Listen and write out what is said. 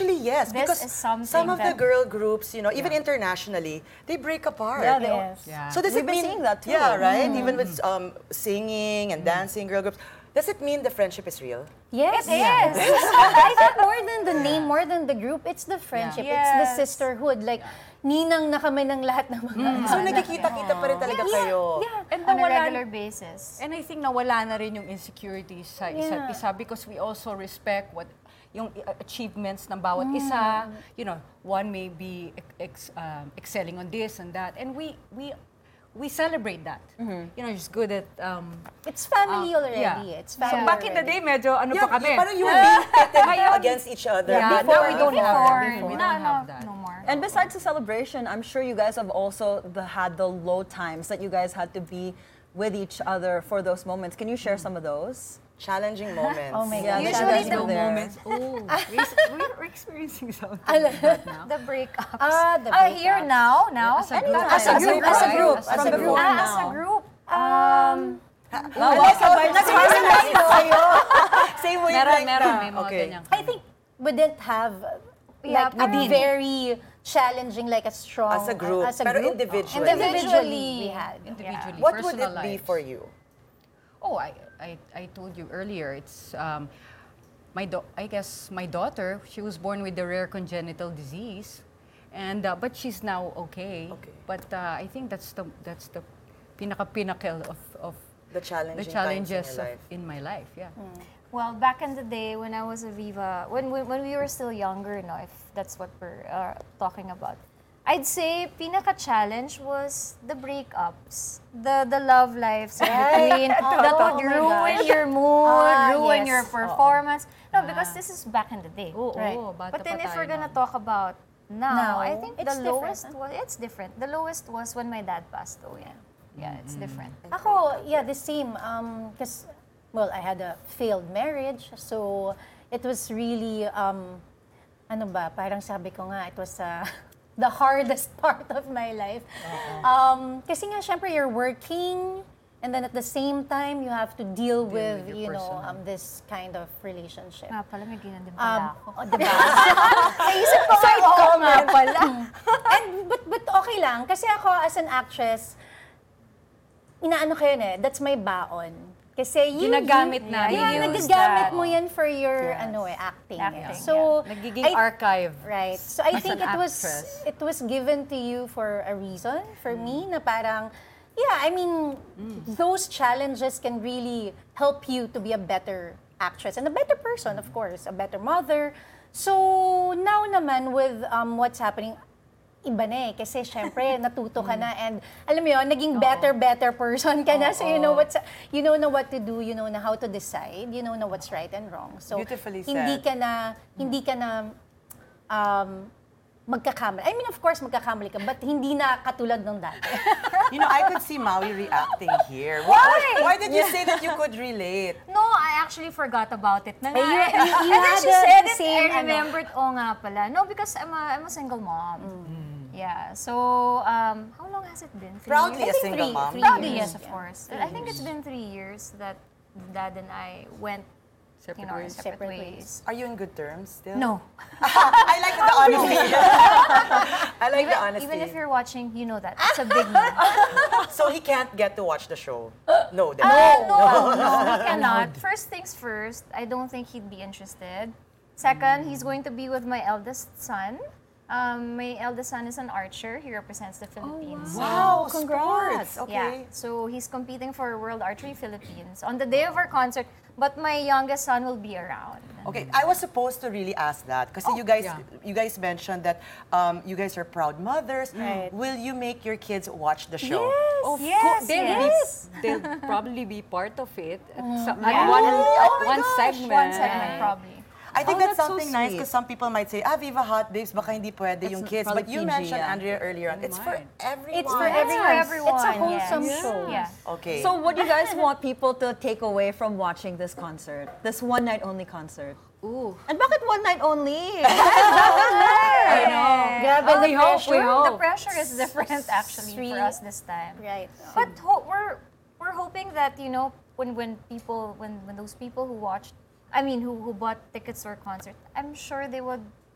Actually, yes. This because is something some of the that- girl groups, you know, even internationally, they break apart. Yeah, they Yes. Yeah. So does We've it been mean seeing that too. Yeah, right. Even with singing and dancing girl groups, does it mean the friendship is real? Yes. It is. I think more than the name, more than the group, it's the friendship. Yeah. It's the Yes. sisterhood. Like, ninang na kami ng lahat ng mga So nagkikita-kita pa rin talaga kayo. And On a nawala- regular basis. And I think nawala na rin yung insecurities sa isa't Yeah. isa because we also respect what yung achievements ng bawat isa. You know, one may be excelling on this and that. And we celebrate that. You know, just good at... It's family already. yeah. It's So family back in the already. day, medyo ano Yeah, pa kami. parang you will be pitted against each other. Yeah, before. now we don't have that. Before. We No, don't have that. no more. And besides the celebration, I'm sure you guys have also had the low times that you guys had to be with each other for those moments. Can you share some of those? Challenging moments. Oh my Yeah, God. that Usually you guys the were there. Moments. Oh, we're experiencing something like that now. The breakups. The Here breakups. now? As a group. As a group, As a right? group. As As from a before group. now. As a group. Nag-harmonize kayo. Same way Meron, may mga Okay. ganyan. I think we didn't have like a very challenging, like a strong As a group. Pero individually. Individually, we had. Individually, What would it personal be lives. for you? Oh, I told you earlier, it's I guess my daughter, she was born with a rare congenital disease, and but she's now okay. Okay. But I think that's the pinnacle of The challenging the challenges times in your life. in my life. Yeah. Well, back in the day when I was a Viva, when we were still younger, no, if that's what we're talking about, I'd say pinaka-challenge was the breakups, the love lives in between, that would ruin your mood, ruin yes. your performance. No, because this is back in the day, Oo, right? bata But then pa if tayo we're gonna nun. talk about now, I think it's the different, lowest was, it's different. The lowest was when my dad passed away. Yeah, it's different. Ako, yeah, the same. Because, well, I had a failed marriage. So, it was really, ano ba, parang sabi ko nga, it was the hardest part of my life. Kasi nga, syempre, you're working, and then at the same time, you have to deal with, with you your know, personal. this kind of relationship. Nga pala, may ganyan din pala ako. Diba? Naisip ko nga pala. But okay lang. Kasi ako, as an actress, inaano ko yun that's my baon. Kasi Ginagamit namin Yeah, yun. nagagamit mo yan for your acting. Acting, So, Nagiging archive. right. So I As think an it actress. was given to you for a reason, for me, na parang, yeah, I mean, those challenges can really help you to be a better actress and a better person, of course, a better mother. So now naman with what's happening, iba na kasi syempre natuto ka na and alam mo yun, naging better person ka na. So you know na what to do, you know na how to decide, you know na what's right and wrong. So Beautifully hindi said. ka na magkakamali. I mean, of course, magkakamali ka, but hindi na katulad nung dati. You know, I could see Maui reacting here. Why did you say that you could relate? No, I actually forgot about it. Na nga, you and then had she the said it, same, I remembered, nga pala. No, because I'm a single mom. Yeah, so how long has it been? 3 Proudly years? a single mom. Proudly, yes, of course. I think it's been 3 years that Dad and I went Separate our ways. separate Separate ways. Are you in good terms still? No. I like the honesty. I like the honesty. Even if you're watching, you know that. It's a big no. So he can't get to watch the show? No, then. No, he cannot. First things first, I don't think he'd be interested. Second, he's going to be with my eldest son. My eldest son is an archer. He represents the Philippines. Wow, congrats. sports. Yeah, Okay. so he's competing for World Archery Philippines on the day of our concert, but my youngest son will be around. Okay, I was supposed to really ask that because you guys mentioned that you guys are proud mothers. Right. Will you make your kids watch the show? Of Yes, course, they'll probably be part of it at one segment. One segment, probably. I think Oh, that's that's so something nice sweet. because some people might say, Viva Hot Babes, baka hindi pwede yung kids. probably But you PG, mentioned, yeah. Andrea, earlier on, it's for Mine. everyone. It's for It's for everyone. everyone. It's a wholesome yes. show. Yeah. Okay. So what do you guys want people to take away from watching this concert? This one night only concert? Ooh. And bakit one night only? I know. Grabe, We the hope, we pressure. hope. The pressure is different actually Three. for us this time. Right. But we're hoping that when those people who watched, I mean who bought tickets to our concert, I'm sure they would